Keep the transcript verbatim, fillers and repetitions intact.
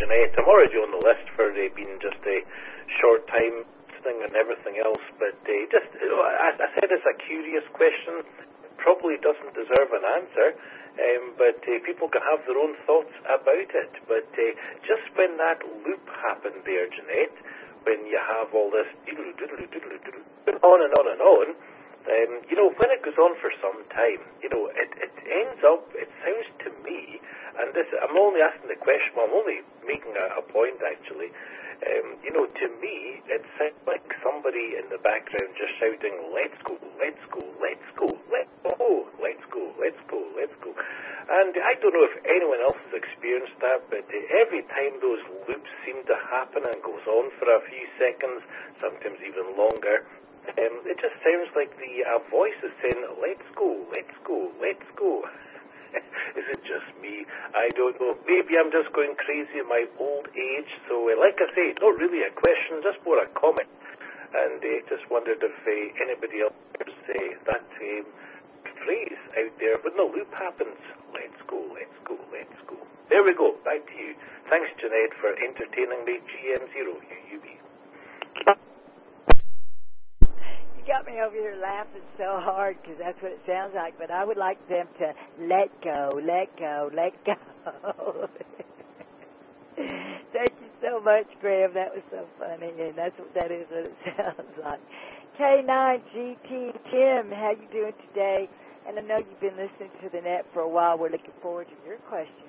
Jeanette. I'm already on the list for uh, being just a short time thing and everything else, but uh, just, you know, I, I said it's a curious question. It probably doesn't deserve an answer, um, but uh, people can have their own thoughts about it. But uh, just when that loop happened there, Jeanette, when you have all this doodle, doodle, doodle, doodle, on and on and on, um, you know, when it goes on for some time, you know, it, it ends up, it sounds to me, and this, I'm only asking the question, well, I'm only making a, a point actually, um, you know, to me, it sounds like somebody in the background just shouting, let's go, let's go, let's go, let's go, let's go, let's go, let's go. And I don't know if anyone else has experienced that, but every time those loops seem to happen and goes on for a few seconds, sometimes even longer, um, it just sounds like the uh, voice is saying, let's go, let's go, let's go. Is it just me? I don't know. Maybe I'm just going crazy in my old age. So, uh, like I say, not really a question, just more a comment. And I uh, just wondered if uh, anybody else hears uh, that um, phrase out there when the loop happens. Let's go, let's go, let's go. There we go. Back to you. Thanks, Jeanette, for entertaining me. G M zero U U B. You got me over here laughing so hard because that's what it sounds like, but I would like them to let go, let go, let go. Thank you so much, Graham. That was so funny, and that's what that is what it sounds like. K nine G T, Tim, how you doing today? And I know you've been listening to the net for a while. We're looking forward to your question.